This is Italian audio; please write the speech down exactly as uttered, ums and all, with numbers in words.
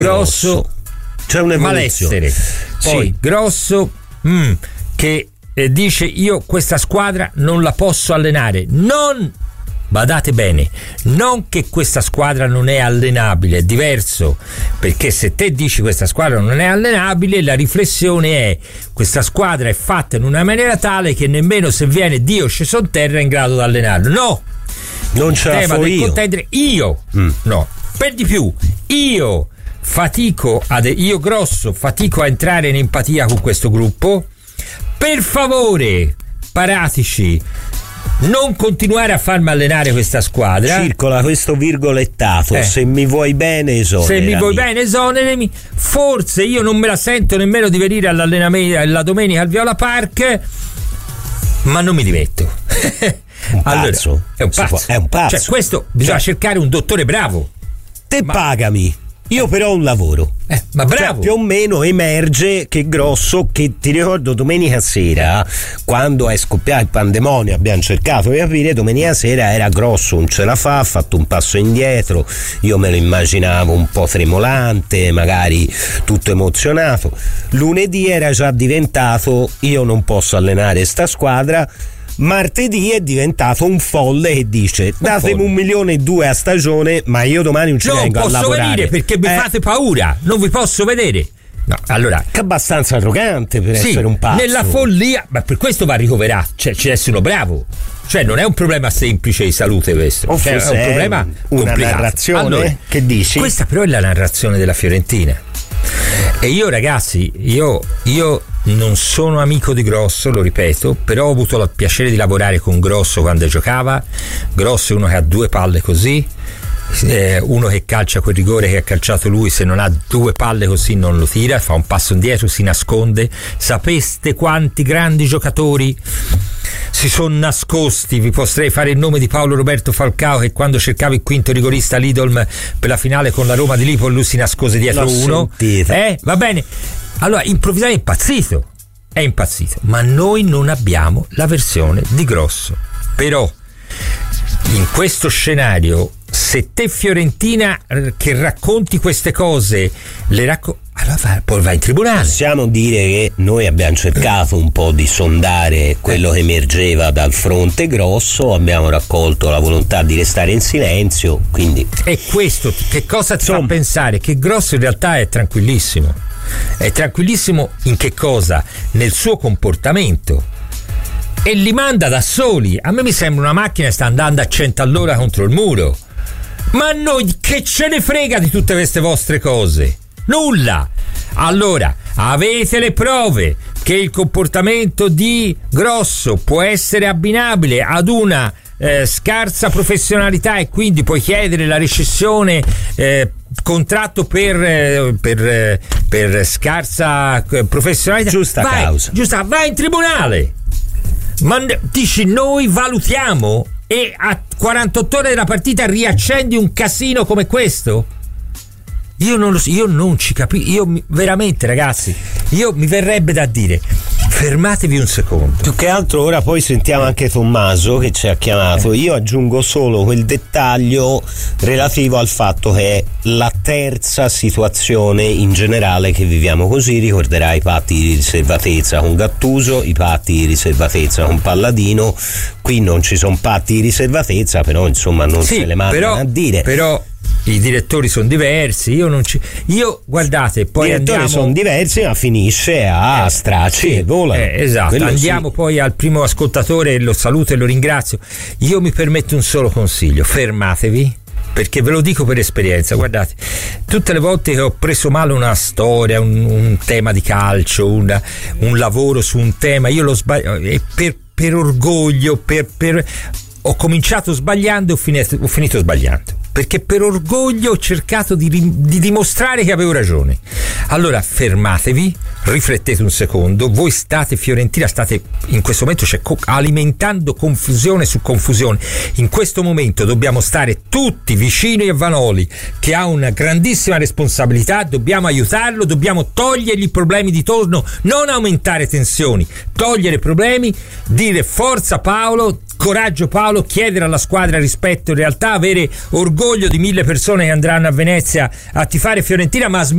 Grosso, c'è un'evoluzione. Malessere. Poi sì. Grosso mm, che eh, dice io questa squadra non la posso allenare. Non, badate bene, non che questa squadra non è allenabile, è diverso, perché se te dici questa squadra non è allenabile, la riflessione è questa squadra è fatta in una maniera tale che nemmeno se viene Dio sceso in terra è in grado di allenarlo. No, non ce la fo io. Contendere io mm. no, per di più io fatico ad, io Grosso fatico a entrare in empatia con questo gruppo. Per favore, Paratici, non continuare a farmi allenare questa squadra. Circola questo virgolettato, eh. se mi vuoi bene esonerami. Se mi vuoi bene esonerami. Forse io non me la sento nemmeno di venire all'allenamento la domenica al Viola Park, ma non mi dimetto. Un pazzo. Allora, è un pazzo. È un pazzo. Cioè, questo bisogna cioè, cercare un dottore bravo. Te ma... pagami. Io però ho un lavoro. Eh, ma bravo. Cioè, più o meno emerge che Grosso, che ti ricordo domenica sera, quando è scoppiato il pandemonio, abbiamo cercato di capire, domenica sera era Grosso, non ce la fa, ha fatto un passo indietro, io me lo immaginavo un po' tremolante, magari tutto emozionato. Lunedì era già diventato io non posso allenare sta squadra. Martedì è diventato un folle che dice datemi un milione e due a stagione, ma io domani non ci non vengo a lavorare. Non posso venire perché mi eh. fate paura, non vi posso vedere. No, allora, che abbastanza arrogante per sì, essere un pazzo. Nella follia, ma per questo va ricoverato, cioè ci deve essere uno bravo. Cioè non è un problema semplice di salute questo, o cioè, è un problema una complicato. Narrazione allora, che dici? Questa però è la narrazione della Fiorentina. E io ragazzi, io, io non sono amico di Grosso, lo ripeto, però ho avuto il piacere di lavorare con Grosso quando giocava. Grosso è uno che ha due palle così, eh, uno che calcia quel rigore che ha calciato lui, se non ha due palle così non lo tira, fa un passo indietro, si nasconde. Sapeste quanti grandi giocatori si sono nascosti? Vi potrei fare il nome di Paolo Roberto Falcao, che quando cercava il quinto rigorista all'Idolm per la finale con la Roma di Lipo, lui si nascose dietro L'ho uno sentita. eh, va bene, allora improvvisamente è impazzito è impazzito ma noi non abbiamo la versione di Grosso. Però in questo scenario, se te Fiorentina che racconti queste cose le racconti, allora vai, poi vai in tribunale. Possiamo dire che noi abbiamo cercato un po' di sondare quello che emergeva dal fronte Grosso, abbiamo raccolto la volontà di restare in silenzio, quindi e questo che cosa ti Insomma. fa pensare? Che Grosso in realtà è tranquillissimo. È tranquillissimo in che cosa? Nel suo comportamento. E li manda da soli. A me mi sembra una macchina che sta andando a cento all'ora contro il muro. Ma a noi che ce ne frega di tutte queste vostre cose? Nulla. Allora, avete le prove che il comportamento di Grosso può essere abbinabile ad una eh, scarsa professionalità e quindi puoi chiedere la rescissione eh, contratto per, eh, per, eh, per scarsa professionalità. Giusta vai, causa. Giusta, vai in tribunale. Ma dici noi valutiamo e a quarantotto ore della partita riaccendi un casino come questo? Io non lo so, io non ci capisco, io mi, veramente ragazzi, io mi verrebbe da dire fermatevi un secondo. Più che altro ora poi sentiamo anche Tommaso che ci ha chiamato. Io aggiungo solo quel dettaglio relativo al fatto che è la terza situazione in generale che viviamo così. Ricorderai i patti di riservatezza con Gattuso, i patti di riservatezza con Palladino. Qui non ci sono patti di riservatezza, però insomma non sì, se le mandano però, a dire. Però i direttori sono diversi, io non ci io guardate poi i direttori andiamo sono diversi, ma finisce a eh, stracci sì, e volano. Eh, esatto. Quello andiamo sì. Poi al primo ascoltatore, lo saluto e lo ringrazio. Io mi permetto un solo consiglio: fermatevi, perché ve lo dico per esperienza. Guardate, tutte le volte che ho preso male una storia, un, un tema di calcio, una, un lavoro su un tema, io lo sbaglio e per, per orgoglio, per, per ho cominciato sbagliando e ho finito, ho finito sbagliando, perché per orgoglio ho cercato di, di dimostrare che avevo ragione. Allora fermatevi, riflettete un secondo. Voi state Fiorentina, state in questo momento cioè, co- alimentando confusione su confusione. In questo momento dobbiamo stare tutti vicini a Vanoli, che ha una grandissima responsabilità. Dobbiamo aiutarlo, dobbiamo togliergli i problemi di torno, non aumentare tensioni, togliere problemi, dire forza Paolo, coraggio Paolo, chiedere alla squadra rispetto in realtà, avere orgoglio di mille persone che andranno a Venezia a tifare Fiorentina, ma